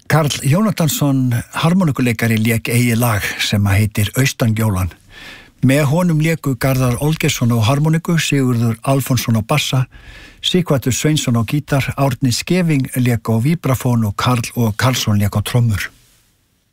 Karl Jónatansson harmonikuleikari lék eigið lag sem heitir Austangjólan. Með honum léku Garðar Olgeirsson á harmoniku, Sigurður Alfonsson á bassa, Sighvatur Sveinsson á gítar, Árni Skeving lék á víbrafón og Karl og Karlsson lék á trommur.